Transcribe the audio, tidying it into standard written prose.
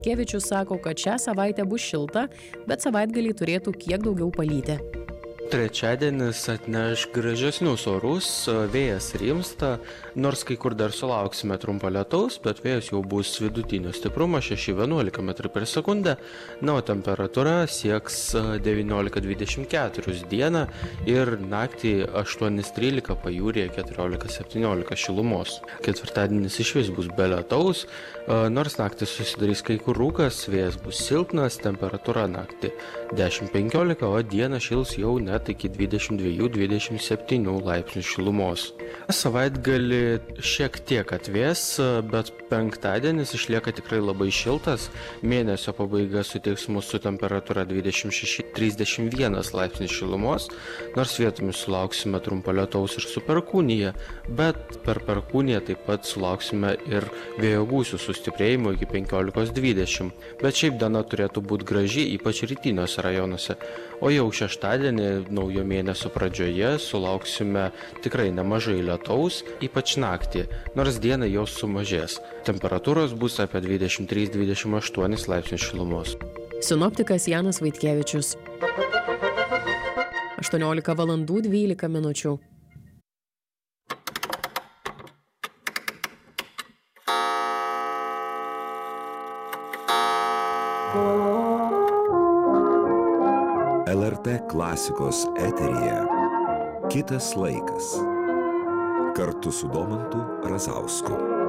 Kevičius sako, kad šią savaitę bus šilta, bet savaitgalį turėtų kiek daugiau palyti. Trečiadienis atneš gražesnius orus, vėjas rimsta, nors kai kur dar sulauksime trumpo lietaus, bet vėjas jau bus vidutinio stiprumo 6–11 m/s, na, o temperatūra sieks 19–24 dieną ir naktį 8–13, pajūryje 14–17 šilumos. Ketvirtadienis išvis bus be lietaus, nors naktį susidarys kai kur rūkas, vėjas bus silpnas, temperatūra naktį 10–15, o dieną šils jau net iki 22–27 laipsnių šilumos. Savaitgalį šiek tiek atvės, bet penktadienis išlieka tikrai labai šiltas. Mėnesio pabaiga suteiks mūsų temperatūra 26–31 laipsnių šilumos, nors vietomis sulauksime trumpo lietaus ir su perkūnija, bet per perkūniją taip pat sulauksime ir vėjo gūsių sustiprėjimo iki 15–20. Bet šiaip diena turėtų būti graži, ypač rytiniuose rajonuose. O jau šeštadienį, naujo mėnesio pradžioje, sulauksime tikrai nemažai lietaus, ypač naktį, nors dieną jos sumažės. Temperatūros bus apie 23–28 laipsnių šilumos. Sinoptikas Janas Vaitkevičius. 18:12. LRT klasikos eteryje Kitas laikas. Kartu su Domantu Razausku.